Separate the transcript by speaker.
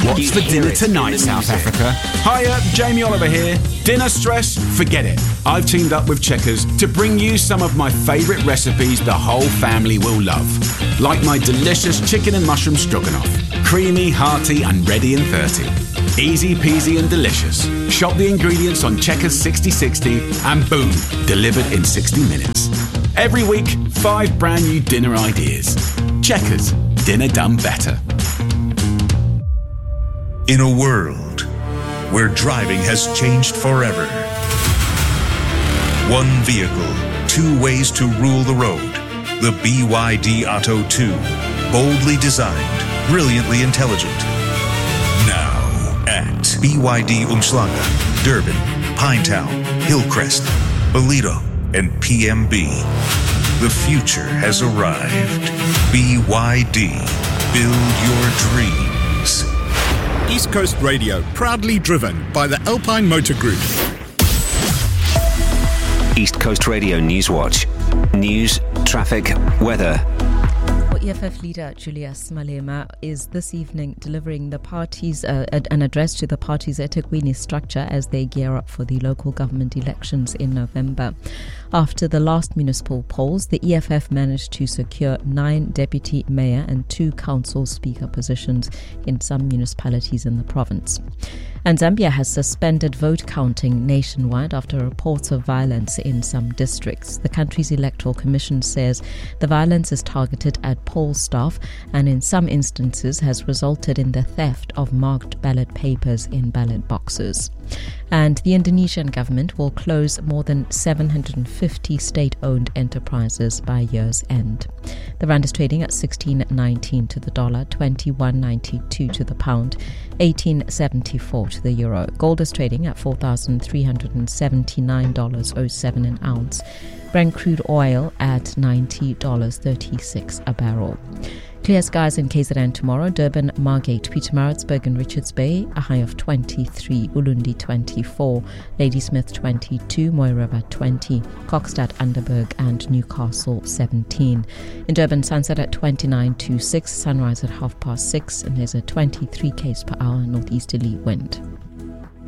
Speaker 1: What's for dinner tonight, South Africa? Hiya, Jamie Oliver here. Dinner stress? Forget it. I've teamed up with Checkers to bring you some of my favourite recipes the whole family will love. Like my delicious chicken and mushroom stroganoff. Creamy, hearty and ready in 30. Easy peasy and delicious. Shop the ingredients on Checkers 6060 and boom, delivered in 60 minutes. Every week, 5 brand new dinner ideas. Checkers, dinner done better.
Speaker 2: In a world where driving has changed forever, one vehicle, 2 ways to rule the road. The BYD Atto 2. Boldly designed, brilliantly intelligent. Now at BYD Umhlanga, Durban, Pinetown, Hillcrest, Ballito, and PMB. The future has arrived. BYD. Build your dreams.
Speaker 3: East Coast Radio, proudly driven by the Alpine Motor Group.
Speaker 4: East Coast Radio Newswatch. News, traffic, weather.
Speaker 5: EFF leader Julius Malema is this evening delivering the party's an address to the party's eThekwini structure as they gear up for the local government elections in November. After the last municipal polls, the EFF managed to secure 9 deputy mayor and 2 council speaker positions in some municipalities in the province. And Zambia has suspended vote counting nationwide after reports of violence in some districts. The country's electoral commission says the violence is targeted at poll staff and in some instances has resulted in the theft of marked ballot papers in ballot boxes. And the Indonesian government will close more than 750 state-owned enterprises by year's end. The rand is trading at 16.19 to the dollar, 21.92 to the pound, 18.74 to the euro. Gold is trading at $4,379.07 an ounce. Brent crude oil at $90.36 a barrel. Clear skies in KZN tomorrow. Durban, Margate, Pietermaritzburg and Richards Bay, a high of 23. Ulundi 24. Ladysmith 22. Mooi River 20. Kokstad, Underberg and Newcastle 17. In Durban, sunset at 29:26, sunrise at 6:30, and there's a 23 km/h northeasterly wind.